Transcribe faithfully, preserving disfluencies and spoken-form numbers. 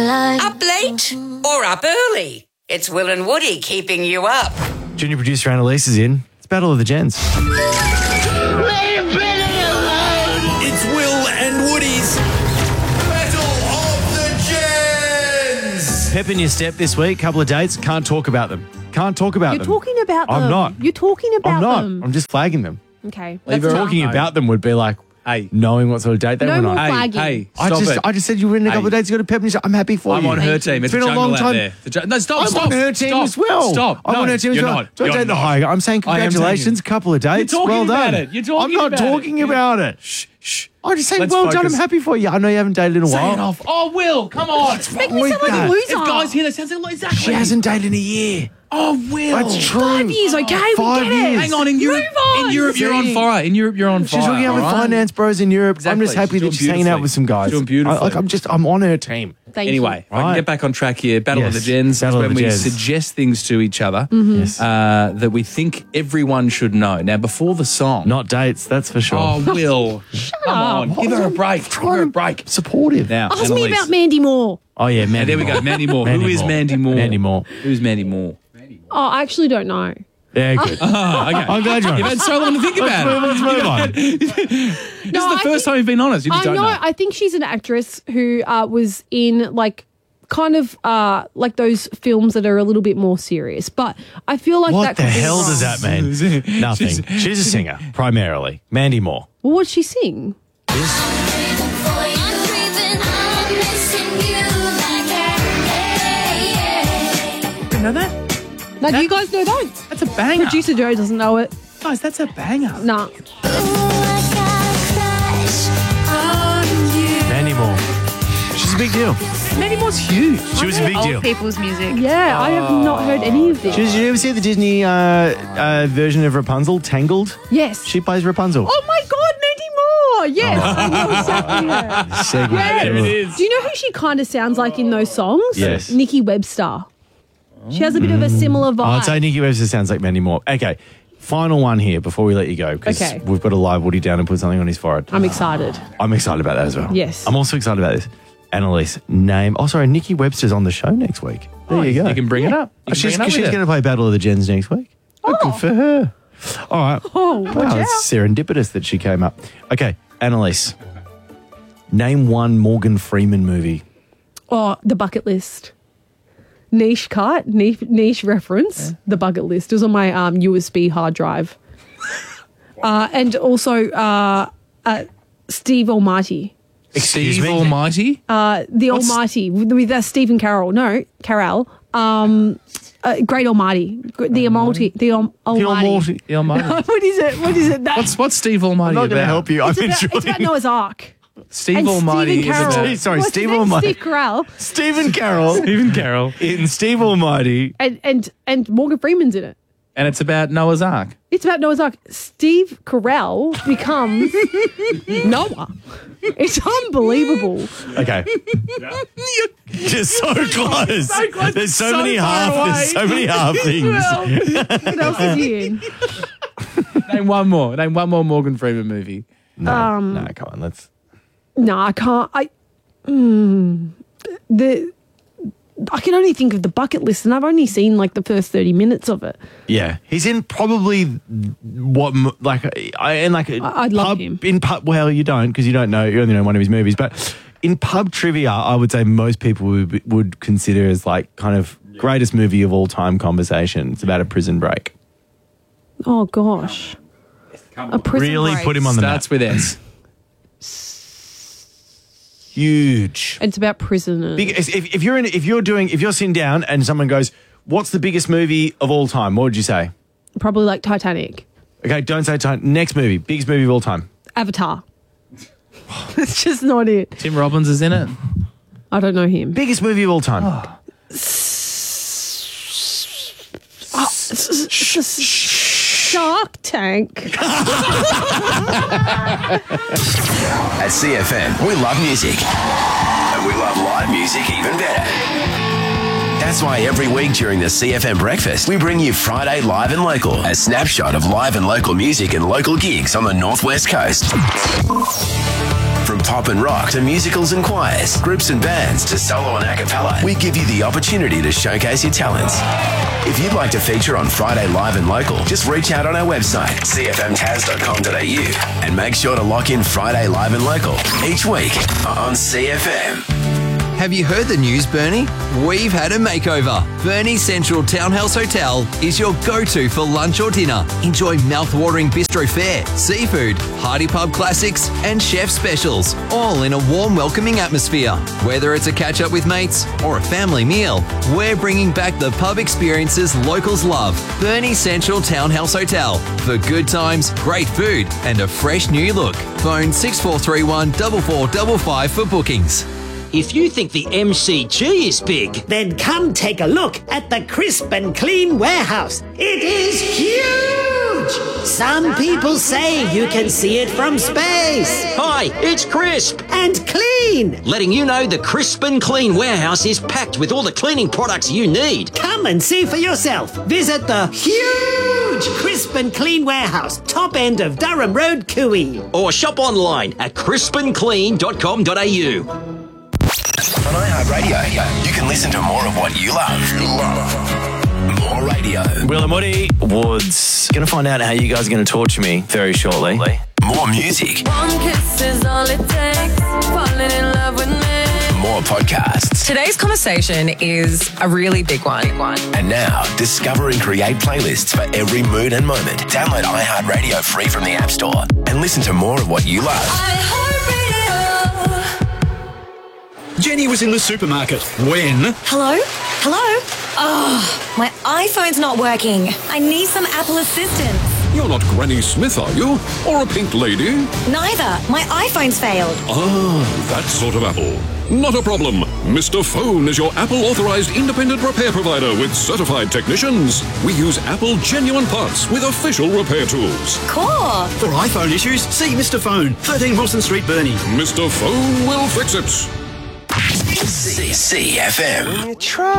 Up late or up early? It's Will and Woody keeping you up. Junior producer Annalise is in. It's Battle of the Gens. It's Will and Woody's Battle of the Gens. Pep in your step this week. Couple of dates. Can't talk about them. Can't talk about You're them. talking about them. I'm not. You're talking about I'm not. them. I'm just flagging them. Okay. Like, that's talking enough. about them would be like Hey. knowing what sort of date they No went more on. Hey, flagging. hey, I stop just, it. I just said you were in a couple Hey. of days. You got a pep in your step. I'm happy for I'm you. on her team. It's, It's been a a jungle long out time. there. The ju- no, stop, I'm stop. on her team stop, as well. Stop. I'm no, on her team as you're well. not. Don't You're take the not. high. I'm saying I am taking congratulations. it. Couple of dates. You're talking well about done. it. You're talking I'm not about it. talking about it. Shh, shh. I'm just saying, Let's well done. focus. I'm happy for you. I know you haven't dated in a Say while. it off. Oh, Will, come on. Make me with sound like that. a loser. If guys hear that, sounds like exactly. She hasn't dated in a year. Oh, Will. That's true. Five years, okay? Five we get years. it. Hang on, in Europe, Move on. in Europe, you're on See? fire. In Europe, you're on fire. She's hooking out with all right? finance bros in Europe. I'm Exactly. just happy She's that doing she's hanging out beautifully. with some guys. She's doing beautifully. I, like I'm just, I'm on her team. Thank Anyway, if I Right. can get back on track here. Battle Yes. of the Gens. Battle That's of when the we Gens. suggest things to each other Yes. uh, that we think everyone should know. Now, before the song. Not dates, that's for sure. Oh, Will. Come on. Give her a break. Give her a break. Supportive. Now, you. Ask me Annalise. about Mandy Moore. Oh yeah, Mandy And there we Moore. go. Mandy Moore. Mandy Who is Moore. Mandy Moore? Mandy Moore. Who's Mandy Moore? Oh, I actually don't know. Yeah, good. Oh, okay. I'm glad you're You've had so long to think about it. Let's move on. This is the I first think- time you've been honest. You just I don't know, know. I think she's an actress who uh, was in like kind of uh, like those films that are a little bit more serious. But I feel like What that the could be hell wrong. does that mean? Nothing. She's- She's a singer, primarily. Mandy Moore. Well, what'd she sing? You know that? Now, do you guys know that? That's a banger. Producer Joe doesn't know it. Guys, that's a banger. Nah. Mandy Moore. She's a big deal. Mandy Moore's huge. She was a big deal. Old people's music. Yeah, I have not heard any of this. Did you ever see the Disney uh, uh, version of Rapunzel, Tangled? Yes. She plays Rapunzel. Oh my God, Mandy Moore! Yes, I know exactly her. Segment. Yeah. There it is. Do you know who she kind of sounds like in those songs? Yes. Nikki Webster. She has a bit of a similar vibe. I'd say Nikki Webster sounds like Mandy Moore. Okay, final one here before we let you go, because Okay. we've got to lie Woody down and put something on his forehead. I'm excited. I'm excited about that as well. Yes. I'm also excited about this. Annalise, name. Oh, sorry, Nikki Webster's on the show next week. There you go. You can bring it up. You Oh, can she's bring it up she's with going her. to play Battle of the Gens next week. Oh, good for her. All right. Oh, watch wow, out. it's serendipitous that she came up. Okay, Annalise, name one Morgan Freeman movie. Oh, The Bucket List. Niche cut, niche, niche reference. The Bucket List. It was on my um, U S B hard drive. uh, and also uh, uh, Steve Almighty. Excuse Steve me? Almighty. Uh, the What's- Almighty with, with uh, Stephen Carroll. No, Carell. Um, uh, Great Almighty. The Almighty. The Al- The Almighty. Almighty. The Almighty. What is it? What is it? That, What's what's Steve Almighty I'm not going to about? help you. I'm it's, about, it's enjoying about Noah's Ark. Steve And Almighty Stephen is Carroll. about Sorry, What's Steve his name? Almighty. Steve Carell. Stephen Carroll Stephen Carroll, in Steve Almighty. And, and, and Morgan Freeman's in it. and it's about Noah's Ark. It's about Noah's Ark. Steve Carell becomes Noah. It's unbelievable. Okay. Just so close. So close, There's so, so many far half. away. There's so many half things. What else is he in? Name one more. Name one more Morgan Freeman movie. No, Um, no, come on. Let's. No, I can't. I mm, the I can only think of The Bucket List, and I've only seen like the first thirty minutes of it. Yeah, he's in probably what m- like I and like I'd love pub, him. in pub. Well, you don't because you don't know. You only know one of his movies, but in pub trivia, I would say most people would, would consider as like kind of greatest movie of all time conversation. It's about a prison break. Oh gosh, a prison Really break. put him on the Starts map. with S. Huge. It's about prisoners. Big, if, if you're in, if you're doing, if you're sitting down and someone goes, "What's the biggest movie of all time?" What would you say? Probably like Titanic, Okay, don't say time. Next movie, biggest movie of all time. Avatar. It's just not it. Tim Robbins is in it. I don't know him. Biggest movie of all time. Oh, s- s- s- Shark Tank. At C F M, we love music. And we love live music even better. That's why every week during the C F M breakfast, we bring you Friday Live and Local, a snapshot of live and local music and local gigs on the Northwest Coast. From pop and rock to musicals and choirs, groups and bands to solo and a cappella, we give you the opportunity to showcase your talents. If you'd like to feature on Friday Live and Local, just reach out on our website, c f m taz dot com dot a u, and make sure to lock in Friday Live and Local each week on C F M. Have you heard the news, Bernie? We've had a makeover. Bernie Central Townhouse Hotel is your go-to for lunch or dinner. Enjoy mouth-watering bistro fare, seafood, hearty pub classics, and chef specials, all in a warm, welcoming atmosphere. Whether it's a catch-up with mates or a family meal, we're bringing back the pub experiences locals love. Bernie Central Townhouse Hotel for good times, great food, and a fresh new look. Phone six four three one, four four five five for bookings. If you think the M C G is big, then come take a look at the Crisp and Clean warehouse. It is huge! Some people say you can see it from space. Hi, it's Crisp And clean! letting you know the Crisp and Clean warehouse is packed with all the cleaning products you need. Come and see for yourself. Visit the huge Crisp and Clean warehouse, top end of Durham Road, Cooey. Or shop online at crisp and clean dot com dot a u. On iHeartRadio, you can listen to more of what you love. More radio. Will and Woody Woods. Going to find out how you guys are going to torture me very shortly. More music. One kiss is all it takes. Falling in love with me. More podcasts. Today's conversation is a really big one. Big one. And now, discover and create playlists for every mood and moment. Download iHeartRadio free from the App Store and listen to more of what you love. Jenny was in the supermarket when... Hello? Hello? Oh, my iPhone's not working. I need some Apple assistance. You're not Granny Smith, are you? Or a pink lady? Neither. My iPhone's failed. Ah, that sort of Apple. Not a problem. Mister Phone is your Apple-authorized independent repair provider with certified technicians. We use Apple genuine parts with official repair tools. Cool. For iPhone issues, see Mister Phone, thirteen Wilson Street, Burnie. Mister Phone will fix it. C F M. Try.